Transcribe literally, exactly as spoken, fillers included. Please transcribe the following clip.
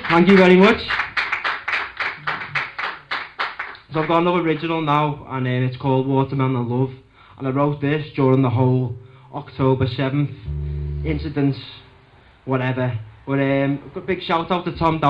Thank you very much. So I've got another original now, and um, it's called Watermelon and Love. And I wrote this during the whole October seventh incidents, whatever. But um, a big shout out to Tom Dow.